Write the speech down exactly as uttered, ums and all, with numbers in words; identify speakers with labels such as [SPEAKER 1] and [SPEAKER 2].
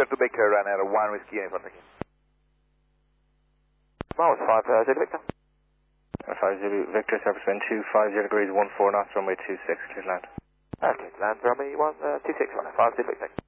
[SPEAKER 1] Central Victor ran out of one whiskey in front of you. Miles five uh, Zulu Victor.
[SPEAKER 2] five Zulu Victor, surface wind two five zero degrees, one four knots, runway two six, clear to land.
[SPEAKER 1] Okay, land runway one uh, two six, right, five Zulu Victor.